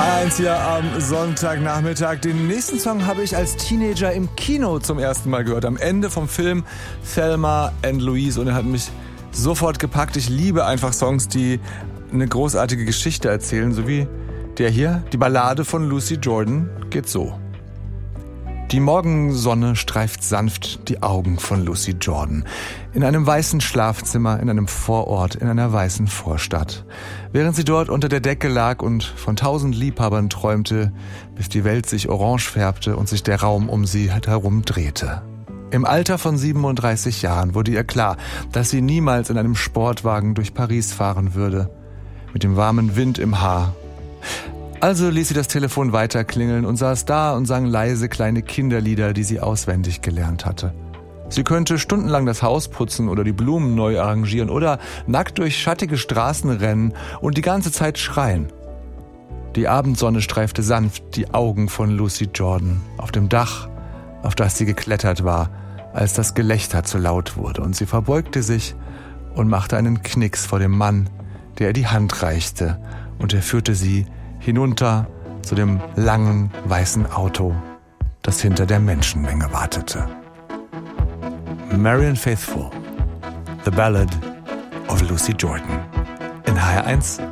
H1 hier am Sonntagnachmittag. Den nächsten Song habe ich als Teenager im Kino zum ersten Mal gehört. Am Ende vom Film Thelma and Louise. Und er hat mich sofort gepackt. Ich liebe einfach Songs, die eine großartige Geschichte erzählen. So wie der hier, die Ballade von Lucy Jordan, geht so. Die Morgensonne streift sanft die Augen von Lucy Jordan. In einem weißen Schlafzimmer, in einem Vorort, in einer weißen Vorstadt. Während sie dort unter der Decke lag und von 1000 Liebhabern träumte, bis die Welt sich orange färbte und sich der Raum um sie herum drehte. Im Alter von 37 Jahren wurde ihr klar, dass sie niemals in einem Sportwagen durch Paris fahren würde. Mit dem warmen Wind im Haar. Also ließ sie das Telefon weiter klingeln und saß da und sang leise kleine Kinderlieder, die sie auswendig gelernt hatte. Sie könnte stundenlang das Haus putzen oder die Blumen neu arrangieren oder nackt durch schattige Straßen rennen und die ganze Zeit schreien. Die Abendsonne streifte sanft die Augen von Lucy Jordan auf dem Dach, auf das sie geklettert war, als das Gelächter zu laut wurde, und sie verbeugte sich und machte einen Knicks vor dem Mann, der ihr die Hand reichte, und er führte sie hinunter zu dem langen, weißen Auto, das hinter der Menschenmenge wartete. Marianne Faithfull, The Ballad of Lucy Jordan in HR1